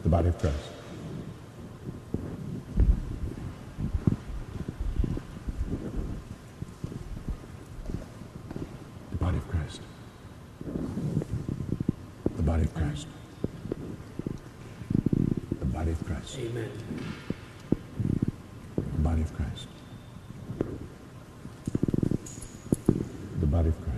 The body of Christ. The body of Christ. The body of Christ. The body of Christ. Amen. The body of Christ. The body of Christ.